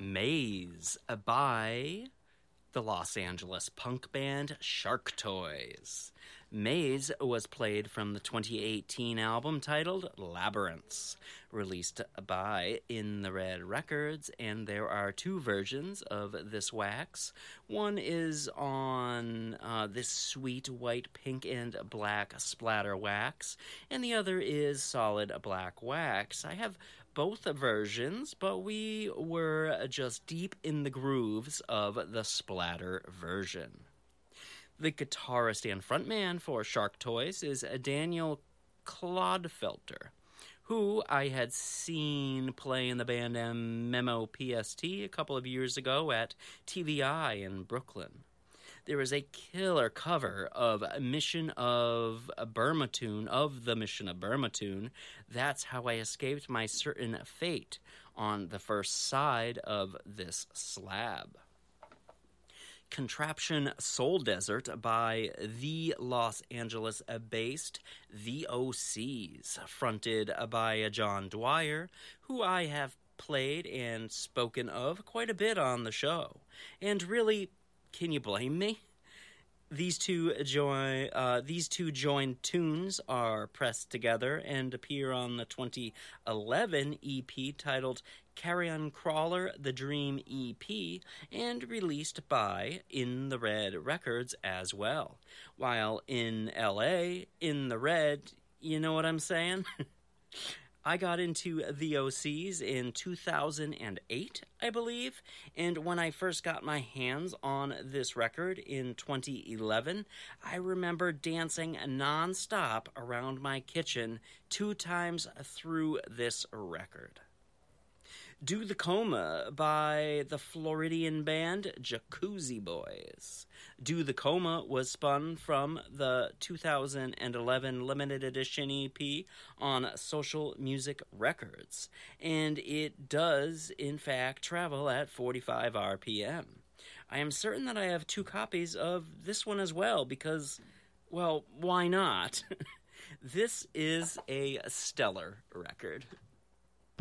Maze by the Los Angeles punk band Shark Toys. Maze was played from the 2018 album titled Labyrinths, released by In the Red Records, and there are two versions of this wax. One is on this sweet white, pink, and black splatter wax, and the other is solid black wax. I have both versions, but we were just deep in the grooves of the splatter version. The guitarist and frontman for Shark Toys is Daniel Clodfelter, who I had seen play in the band Memo PST a couple of years ago at TVI in Brooklyn. There is a killer cover of Mission of Burma Tune, of the Mission of Burma Tune, That's How I Escaped My Certain Fate, on the first side of this slab. Contraption Soul Desert by the Los Angeles-based The OCs, fronted by John Dwyer, who I have played and spoken of quite a bit on the show. And really, can you blame me? These two joined tunes are pressed together and appear on the 2011 EP titled Carrion Crawler, The Dream EP, and released by In the Red Records as well. While in LA, In the Red, you know what I'm saying? I got into the OCs in 2008, I believe, and when I first got my hands on this record in 2011, I remember dancing non-stop around my kitchen 2 times through this record. Do the Coma by the Floridian band Jacuzzi Boys. Do the Coma was spun from the 2011 limited edition EP on Social Music Records, and it does, in fact, travel at 45 RPM. I am certain that I have 2 copies of this one as well because, well, why not? This is a stellar record.